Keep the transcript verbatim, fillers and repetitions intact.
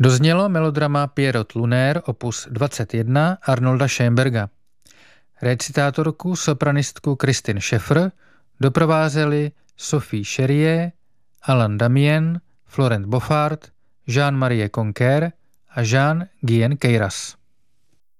Doznělo melodrama Pierrot Lunaire opus dvacet jedna Arnolda Schoenberga. Recitátorku sopranistku Kristin Schäffer doprovázeli Sophie Cherrier, Alain Damien, Florent Boffard, Jean-Marie Conquer a Jean-Guyen Queyras.